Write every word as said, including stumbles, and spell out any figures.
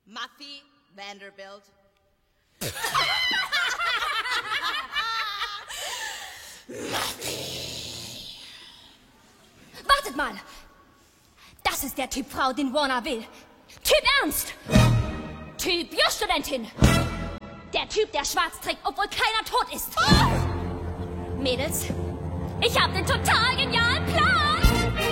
Muffy Vanderbilt. Wartet mal! Das ist der Typ Frau, den Warner will. Typ Ernst! Typ Jurastudentin! Der Typ, der schwarz trägt, obwohl keiner tot ist! Oh! Mädels, ich hab den total genialen Plan!